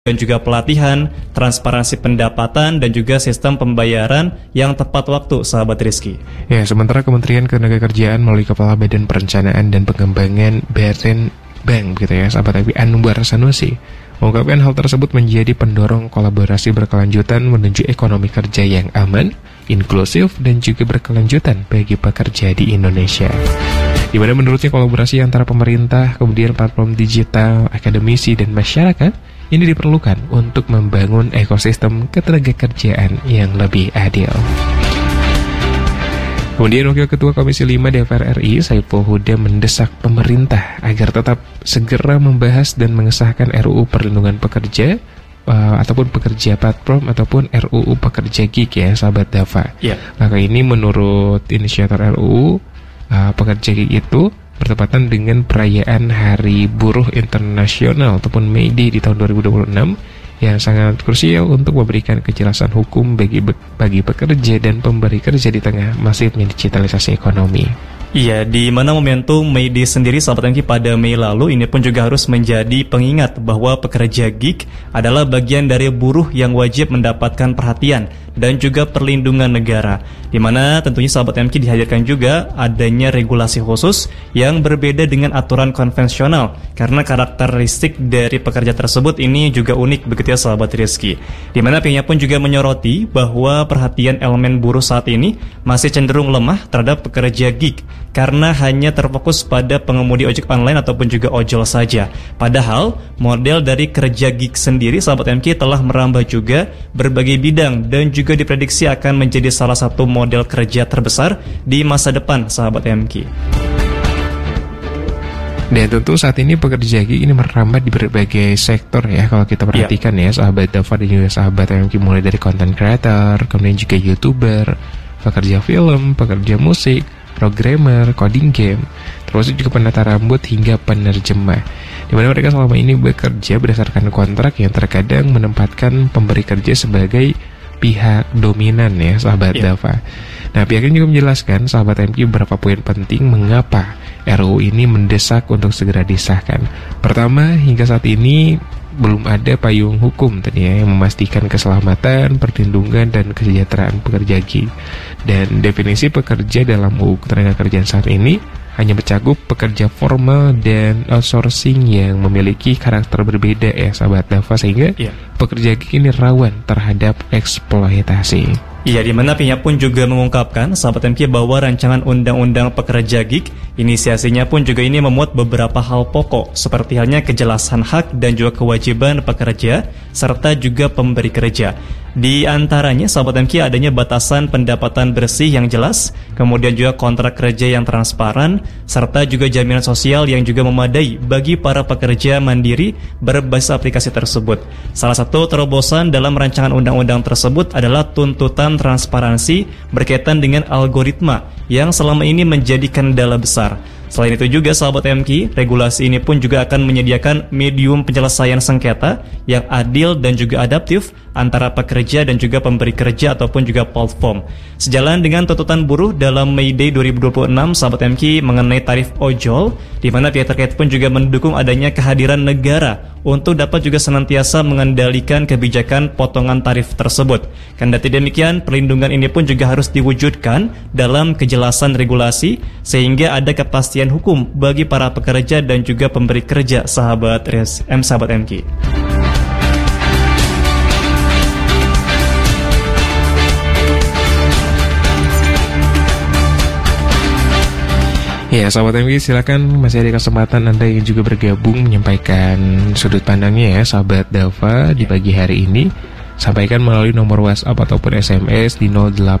dan juga pelatihan, transparansi pendapatan, dan juga sistem pembayaran yang tepat waktu, sahabat Rizky. Ya, sementara Kementerian Ketenagakerjaan melalui Kepala Badan Perencanaan dan Pengembangan Bank, gitu ya, sahabat Abi Anwar Sanusi, mengungkapkan hal tersebut menjadi pendorong kolaborasi berkelanjutan menuju ekonomi kerja yang aman, inklusif, dan juga berkelanjutan bagi pekerja di Indonesia. Di mana menurutnya kolaborasi antara pemerintah, kemudian platform digital, akademisi, dan masyarakat ini diperlukan untuk membangun ekosistem ketenagakerjaan yang lebih adil. Kemudian Wakil Ketua Komisi 5 DPR RI, Saiful Huda, mendesak pemerintah agar tetap segera membahas dan mengesahkan RUU Perlindungan Pekerja ataupun pekerja platform ataupun RUU Pekerja Gig, ya sahabat Dava. Yeah. Maka ini menurut inisiator RUU Pekerja Gig itu bertepatan dengan perayaan Hari Buruh Internasional ataupun May Day di tahun 2026 yang sangat krusial untuk memberikan kejelasan hukum bagi pekerja dan pemberi kerja di tengah masifnya digitalisasi ekonomi. Iya, di mana momentum May Day sendiri, sahabat MK, pada Mei lalu ini pun juga harus menjadi pengingat bahwa pekerja gig adalah bagian dari buruh yang wajib mendapatkan perhatian dan juga perlindungan negara. Di mana tentunya sahabat MK dihadirkan juga adanya regulasi khusus yang berbeda dengan aturan konvensional karena karakteristik dari pekerja tersebut ini juga unik, begitu ya sahabat Rizky. Di mana pihaknya pun juga menyoroti bahwa perhatian elemen buruh saat ini masih cenderung lemah terhadap pekerja gig karena hanya terfokus pada pengemudi ojek online ataupun juga ojol saja. Padahal model dari kerja gig sendiri, sahabat MK, telah merambah juga berbagai bidang dan juga diprediksi akan menjadi salah satu model kerja terbesar di masa depan, sahabat MK. Dan tentu saat ini pekerja gig ini merambah di berbagai sektor ya, kalau kita perhatikan ya sahabat Dava dan juga sahabat MK, mulai dari content creator, kemudian juga YouTuber, pekerja film, pekerja musik, programmer, coding game, termasuk juga penata rambut hingga penerjemah. Di mana mereka selama ini bekerja berdasarkan kontrak yang terkadang menempatkan pemberi kerja sebagai pihak dominan ya sahabat Dava. Nah, pihaknya juga menjelaskan sahabat MQ beberapa poin penting mengapa RUU ini mendesak untuk segera disahkan. Pertama, hingga saat ini belum ada payung hukum tadi ya yang memastikan keselamatan, perlindungan, dan kesejahteraan pekerja gig. Dan definisi pekerja dalam UU Ketenagakerjaan saat ini hanya mencakup pekerja formal dan outsourcing yang memiliki karakter berbeda ya sahabat Dava, sehingga pekerja gig ini rawan terhadap eksploitasi. Iya, di mana pihaknya pun juga mengungkapkan sahabat MK bahwa rancangan undang-undang pekerja gig inisiasinya pun juga ini memuat beberapa hal pokok seperti halnya kejelasan hak dan juga kewajiban pekerja serta juga pemberi kerja. Di antaranya sahabat MK adanya batasan pendapatan bersih yang jelas, kemudian juga kontrak kerja yang transparan, serta juga jaminan sosial yang juga memadai bagi para pekerja mandiri berbasis aplikasi tersebut. Salah satu terobosan dalam rancangan undang-undang tersebut adalah tuntutan transparansi berkaitan dengan algoritma yang selama ini menjadi kendala besar. Selain itu juga sahabat MK, regulasi ini pun juga akan menyediakan medium penyelesaian sengketa yang adil dan juga adaptif antara pekerja dan juga pemberi kerja ataupun juga platform. Sejalan dengan tuntutan buruh dalam May Day 2026, sahabat MK, mengenai tarif ojol, di mana pihak terkait pun juga mendukung adanya kehadiran negara untuk dapat juga senantiasa mengendalikan kebijakan potongan tarif tersebut. Kendati demikian, perlindungan ini pun juga harus diwujudkan dalam kejelasan regulasi sehingga ada kepastian hukum bagi para pekerja dan juga pemberi kerja, sahabat MK. Ya, sahabat MG, silakan masih ada kesempatan Anda yang juga bergabung menyampaikan sudut pandangnya ya, sahabat Dava, di pagi hari ini. Sampaikan melalui nomor WhatsApp ataupun SMS di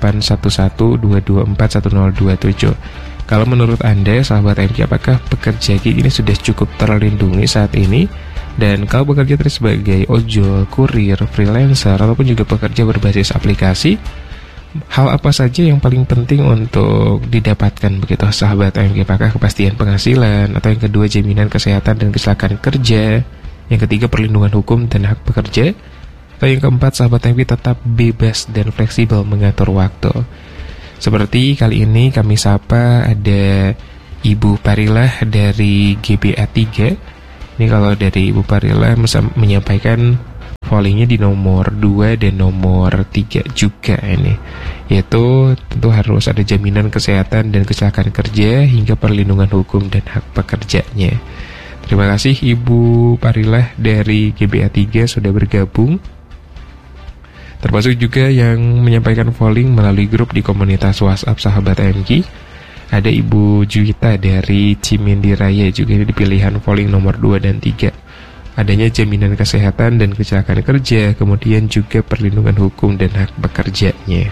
081122411027. Kalau menurut Anda, sahabat MG, apakah pekerja gig ini sudah cukup terlindungi saat ini? Dan kalau bekerja sebagai ojol, kurir, freelancer, ataupun juga pekerja berbasis aplikasi, hal apa saja yang paling penting untuk didapatkan begitu sahabat MG? Apakah kepastian penghasilan, atau yang kedua jaminan kesehatan dan kecelakaan kerja, yang ketiga perlindungan hukum dan hak pekerja, atau yang keempat sahabat MG tetap bebas dan fleksibel mengatur waktu? Seperti kali ini kami sapa ada Ibu Parilah dari GBA 3. Ini kalau dari Ibu Parilah menyampaikan fallingnya di nomor 2 dan nomor 3 juga ini, yaitu tentu harus ada jaminan kesehatan dan kecelakaan kerja hingga perlindungan hukum dan hak pekerjanya. Terima kasih Ibu Parilah dari GBA 3 sudah bergabung, termasuk juga yang menyampaikan falling melalui grup di komunitas WhatsApp Sahabat MG. Ada Ibu Juwita dari Cimindi Raya juga ini di pilihan falling nomor 2 dan 3. Adanya jaminan kesehatan dan kecelakaan kerja, kemudian juga perlindungan hukum dan hak pekerjanya.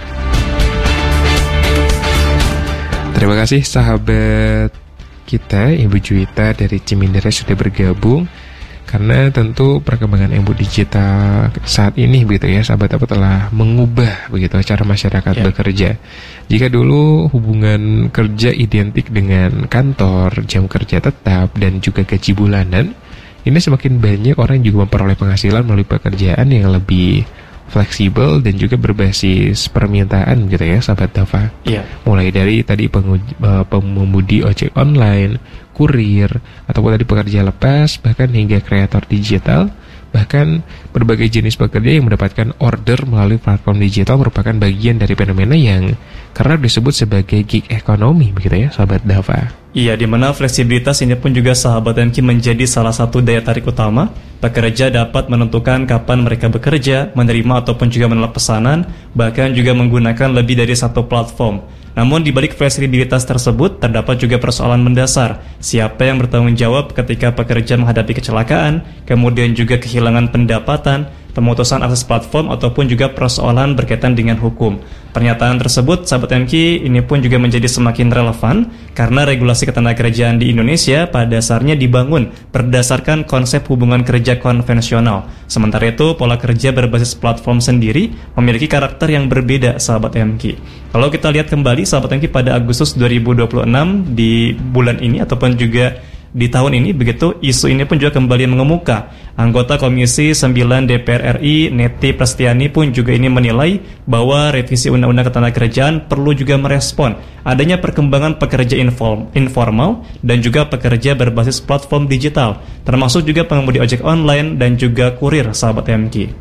Terima kasih sahabat kita Ibu Juwita dari Cimindere sudah bergabung, karena tentu perkembangan ilmu digital saat ini begitu ya sahabat telah mengubah begitu cara masyarakat bekerja. Jika dulu hubungan kerja identik dengan kantor, jam kerja tetap dan juga gaji bulanan, ini semakin banyak orang juga memperoleh penghasilan melalui pekerjaan yang lebih fleksibel dan juga berbasis permintaan gitu ya sahabat Dava. Mulai dari tadi pengemudi ojek online, kurir, ataupun tadi pekerja lepas, bahkan hingga kreator digital, bahkan berbagai jenis pekerja yang mendapatkan order melalui platform digital merupakan bagian dari fenomena yang kerap disebut sebagai gig economy begitu ya sahabat Dava. Iya, di mana fleksibilitas ini pun juga sahabat MK menjadi salah satu daya tarik utama. Pekerja dapat menentukan kapan mereka bekerja, menerima ataupun juga menolak pesanan, bahkan juga menggunakan lebih dari satu platform. Namun di balik fleksibilitas tersebut terdapat juga persoalan mendasar. Siapa yang bertanggung jawab ketika pekerja menghadapi kecelakaan, kemudian juga kehilangan pendapatan, pemutusan akses platform ataupun juga persoalan berkaitan dengan hukum. Pernyataan tersebut, sahabat MK, ini pun juga menjadi semakin relevan karena regulasi ketenagakerjaan di Indonesia pada dasarnya dibangun berdasarkan konsep hubungan kerja konvensional. Sementara itu, pola kerja berbasis platform sendiri memiliki karakter yang berbeda, sahabat MK. Kalau kita lihat kembali, sahabat MK, pada Agustus 2026 di bulan ini ataupun juga di tahun ini begitu, isu ini pun juga kembali mengemuka. Anggota Komisi 9 DPR RI Neti Prastiani pun juga ini menilai bahwa revisi Undang-Undang Ketenagakerjaan perlu juga merespon adanya perkembangan pekerja informal dan juga pekerja berbasis platform digital, termasuk juga pengemudi ojek online dan juga kurir, sahabat MK.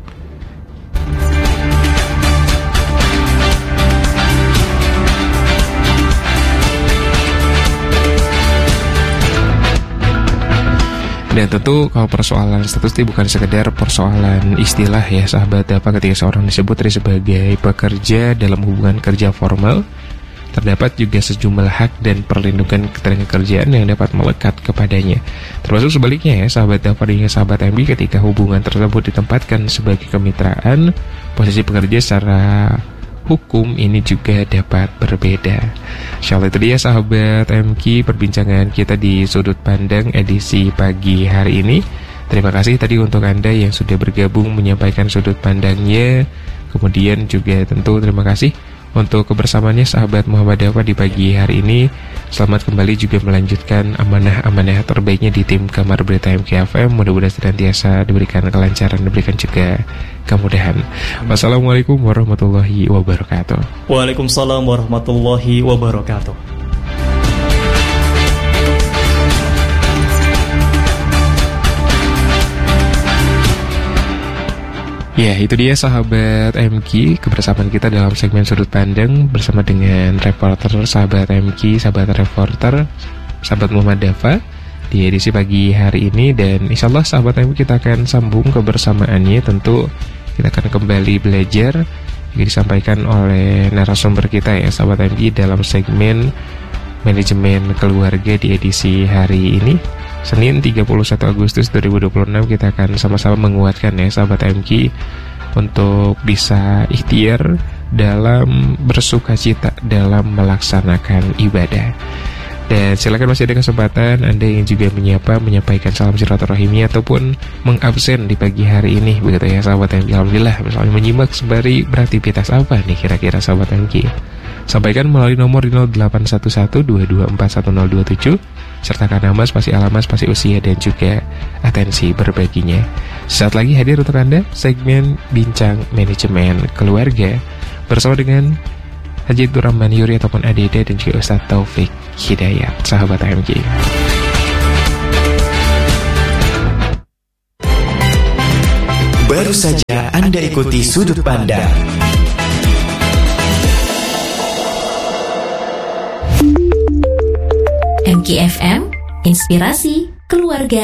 Dan tentu kalau persoalan status ini bukan sekedar persoalan istilah ya sahabat, ketika seorang disebut sebagai pekerja dalam hubungan kerja formal, terdapat juga sejumlah hak dan perlindungan ketenagakerjaan yang dapat melekat kepadanya. Termasuk sebaliknya ya sahabat dan sahabat MB, ketika hubungan tersebut ditempatkan sebagai kemitraan, posisi pekerja secara hukum ini juga dapat berbeda. Insyaallah itu dia sahabat MK perbincangan kita di Sudut Pandang edisi pagi hari ini. Terima kasih tadi untuk Anda yang sudah bergabung menyampaikan sudut pandangnya. Kemudian juga tentu terima kasih untuk kebersamaannya sahabat Muhammad Dafa di pagi hari ini. Selamat kembali juga melanjutkan amanah-amanah terbaiknya di tim Kamar Berita MKFM. Mudah-mudahan senantiasa diberikan kelancaran, diberikan juga kemudahan. Wassalamualaikum warahmatullahi wabarakatuh. Waalaikumsalam warahmatullahi wabarakatuh. Ya, itu dia sahabat MK, kebersamaan kita dalam segmen Sudut Pandang bersama dengan reporter sahabat MK, sahabat reporter, sahabat Muhammad Dafa di edisi pagi hari ini. Dan insyaallah sahabat MK kita akan sambung kebersamaannya. Tentu kita akan kembali belajar yang disampaikan oleh narasumber kita ya sahabat MK dalam segmen Manajemen Keluarga di edisi hari ini, Senin 31 Agustus 2026. Kita akan sama-sama menguatkan ya sahabat MK untuk bisa ikhtiar dalam bersukacita dalam melaksanakan ibadah. Dan silakan masih ada kesempatan Anda yang juga menyampaikan salam silaturahimi ataupun mengabsen di pagi hari ini begitu ya sahabat MK. Alhamdulillah misalnya menyimak sembari beraktivitas apa nih kira-kira sahabat MK. Sampaikan melalui nomor 081122411027, sertakan nama, spasi alamat, spasi usia, dan juga atensi berbaginya. Saat lagi hadir untuk Anda segmen Bincang Manajemen Keluarga bersama dengan Haji Abdurrahman Yuri ataupun ADD dan juga Ustadz Taufik Hidayat, sahabat AMG. Baru saja Anda ikuti Sudut Pandang. MKFM, inspirasi keluarga.